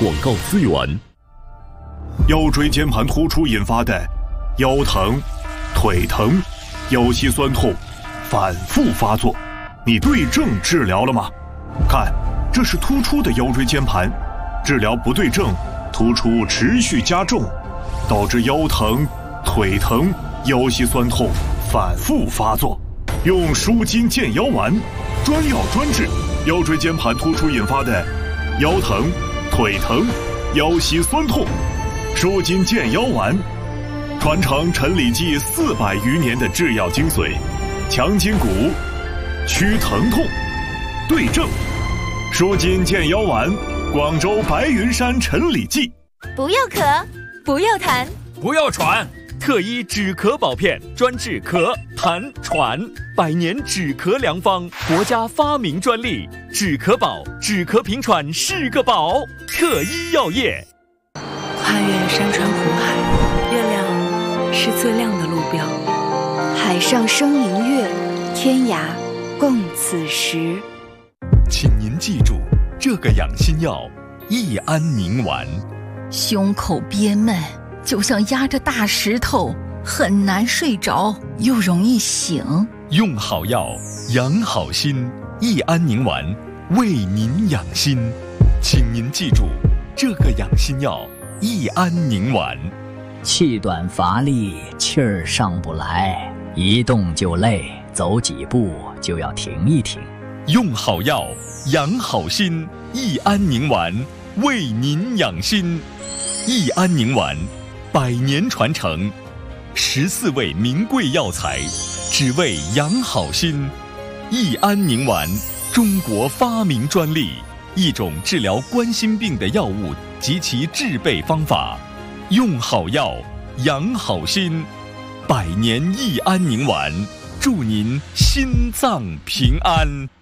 广告资源。 腰椎间盘突出引发的腰疼、腿疼、腰膝酸痛反复发作，你对症治疗了吗？看，这是突出的腰椎间盘，治疗不对症，突出持续加重，导致腰疼、腿疼、腰膝酸痛反复发作。用舒筋健腰丸，专药专治腰椎间盘突出引发的腰疼、腿疼、腰膝酸痛。舒筋健腰丸，传承陈李济400余年的制药精髓，强筋骨，祛疼痛，对症。舒筋健腰丸，广州白云山陈李济。 不要咳，不要痰， 不要喘，特医止咳保片，专治咳、痰、喘，100年止咳良方，国家发明专利，止咳宝，止咳平喘是个宝。特医药业。 跨越山川湖海，月亮是最亮的路标。 海上生明月，天涯共此时。 请您记住这个养心药益安宁丸。 胸口憋闷，就像压着大石头，很难睡着，又容易醒。 用好药养好心，益安宁丸为您养心。请您记住这个养心药益安宁丸。 气短乏力，气儿上不来，一动就累，走几步就要停一停。 用好药养好心，益安宁丸为您养心。益安宁丸100年传承，14味名贵药材，只为养好心。益安宁丸，中国发明专利，一种治疗冠心病的药物及其制备方法。用好药养好心，100年益安宁丸，祝您心脏平安。